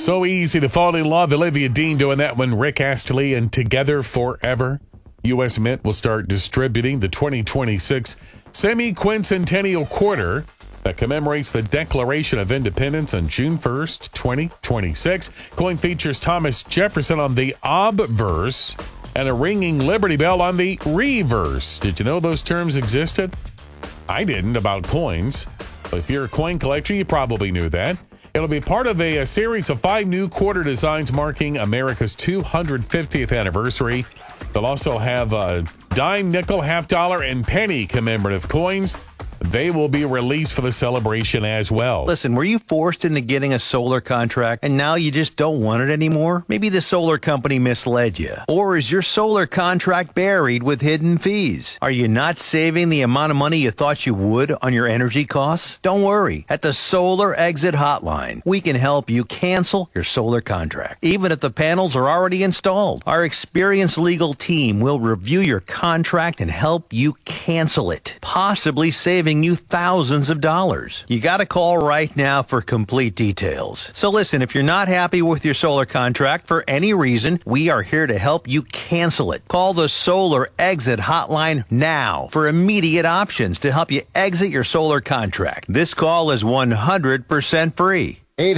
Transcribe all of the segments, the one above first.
So easy to fall in love. Olivia Dean doing that one. Rick Astley and Together Forever. U.S. Mint will start distributing the 2026 semi-quincentennial quarter that commemorates the Declaration of Independence on June 1st, 2026. Coin features Thomas Jefferson on the obverse and a ringing Liberty Bell on the reverse. Did you know those terms existed? I didn't, about coins. If you're a coin collector, you probably knew that. It'll be part of a series of 5 new quarter designs marking America's 250th anniversary. They'll also have dime, nickel, half dollar, and penny commemorative coins. They will be released for the celebration as well. Listen, were you forced into getting a solar contract and now you just don't want it anymore? Maybe the solar company misled you. Or is your solar contract buried with hidden fees? Are you not saving the amount of money you thought you would on your energy costs? Don't worry. At the Solar Exit Hotline, we can help you cancel your solar contract, even if the panels are already installed. Our experienced legal team will review your contract and help you cancel it, possibly saving you thousands of dollars. You got to call right now for complete details. So listen, if you're not happy with your solar contract for any reason, we are here to help you cancel it. Call the Solar Exit Hotline now for immediate options to help you exit your solar contract. This call is 100% free.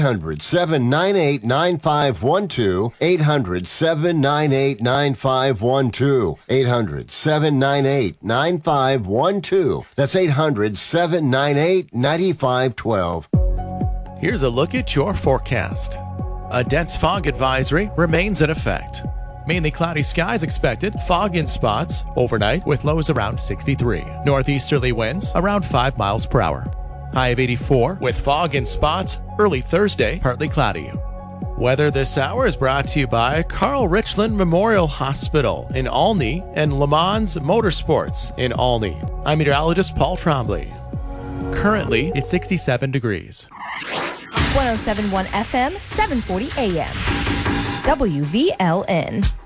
800-798-9512. 800-798-9512. 800-798-9512. That's 800-798-9512. Here's a look at your forecast. A dense fog advisory remains in effect. Mainly cloudy skies expected, fog in spots, overnight with lows around 63. Northeasterly winds around 5 miles per hour. High of 84 with fog in spots, early Thursday, partly cloudy. Weather this hour is brought to you by Carl Richland Memorial Hospital in Olney and Le Mans Motorsports in Olney. I'm meteorologist Paul Trombley. Currently, it's 67 degrees. 107.1 FM, 740 AM. WVLN.